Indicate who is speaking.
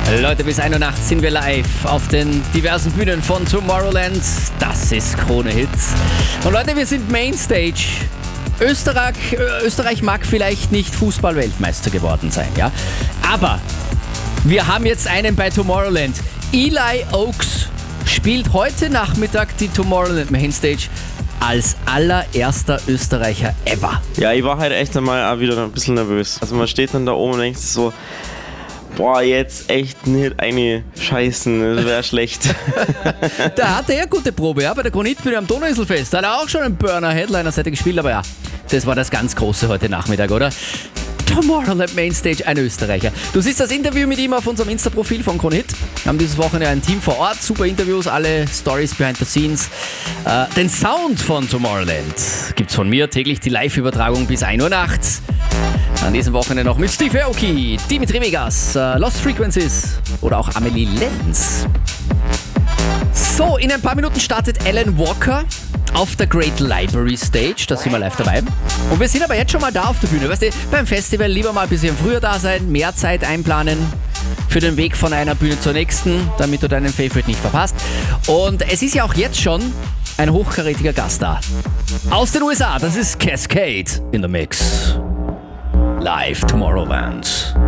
Speaker 1: Leute, bis 1 Uhr nachts sind wir live auf den diversen Bühnen von Tomorrowland. Das ist Krone Hits. Und Leute, wir sind Mainstage. Österreich mag vielleicht nicht Fußball-Weltmeister geworden sein, ja? Aber wir haben jetzt einen bei Tomorrowland. Eli Oaks spielt heute Nachmittag die Tomorrowland Mainstage als allererster Österreicher ever.
Speaker 2: Ja, ich war halt echt einmal auch wieder ein bisschen nervös. Also man steht dann da oben und denkt sich so, boah, jetzt echt nicht eine Scheißen, das wäre schlecht.
Speaker 1: Da hatte er gute Probe, ja, bei der Granitbühne am Donauinselfest. Da hat er auch schon einen Burner-Headliner-Seite gespielt, aber ja, das war das ganz Große heute Nachmittag, oder? Tomorrowland Mainstage, ein Österreicher. Du siehst das Interview mit ihm auf unserem Insta-Profil von Krone Hit. Wir haben dieses Wochenende ein Team vor Ort, super Interviews, alle Stories behind the scenes. Den Sound von Tomorrowland gibt's von mir, täglich die Live-Übertragung bis 1 Uhr nachts. An diesem Wochenende noch mit Steve Aoki, Dimitri Vegas, Lost Frequencies oder auch Amelie Lenz. So, in ein paar Minuten startet Alan Walker auf der Great Library Stage, da sind wir live dabei. Und wir sind aber jetzt schon mal da auf der Bühne. Weißt du, beim Festival lieber mal ein bisschen früher da sein, mehr Zeit einplanen für den Weg von einer Bühne zur nächsten, damit du deinen Favorite nicht verpasst. Und es ist ja auch jetzt schon ein hochkarätiger Gast da. Aus den USA, das ist Cascade in the Mix. Live Tomorrowland.